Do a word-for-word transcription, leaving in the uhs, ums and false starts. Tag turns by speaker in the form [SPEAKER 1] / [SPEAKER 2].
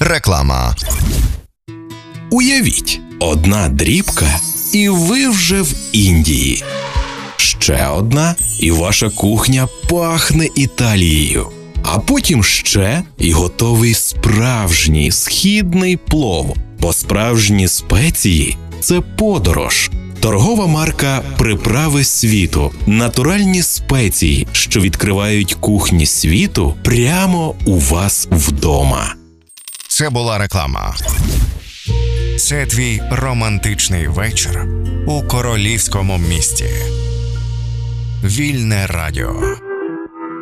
[SPEAKER 1] Реклама.
[SPEAKER 2] Уявіть, одна дрібка, і ви вже в Індії. Ще одна, і ваша кухня пахне Італією. А потім ще, і готовий справжній східний плов. Бо справжні спеції – це подорож. Торгова марка «Приправи світу» – натуральні спеції, що відкривають кухні світу прямо у вас вдома.
[SPEAKER 1] Це була реклама. Це твій романтичний вечір у королівському місті. Вільне радіо.